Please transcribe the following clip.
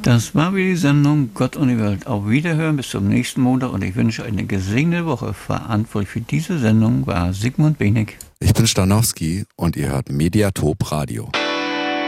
Das war wie die Sendung Gott und die Welt. Auf Wiederhören bis zum nächsten Montag und ich wünsche eine gesegnete Woche. Verantwortlich für diese Sendung war Sigmund Benig. Ich bin Stanowski und ihr hört Mediatop Radio.